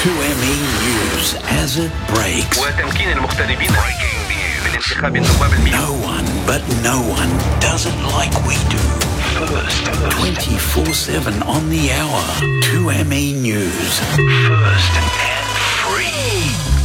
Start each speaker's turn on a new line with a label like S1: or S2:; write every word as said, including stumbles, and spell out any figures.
S1: two M E News as it breaks.
S2: وتمكين المغتربين من انتخاب النواب المئة.
S1: No one, but no one does it like we do. First, twenty-four seven on the hour. two M E News. First and free.